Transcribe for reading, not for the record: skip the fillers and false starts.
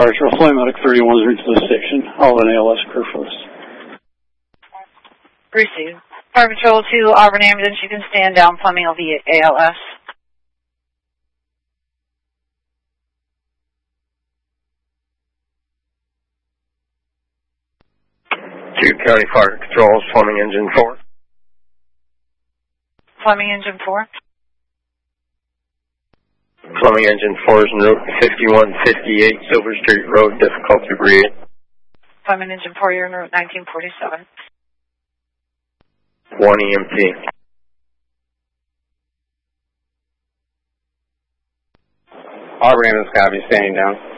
departure. Flight Medic 31 is reached the station. All an ALS crew for this. Received. Fire Patrol to Auburn Ambulance, you can stand down. Plumbing will be ALS. To County Fire Controls, Plumbing Engine 4. Plumbing Engine 4. Plumbing Engine 4 is en route 5158 Silver Street Road, difficulty read. Plumbing Engine 4, you're en route 1947. 1 EMT. Auburn Ambulance, copy, standing down.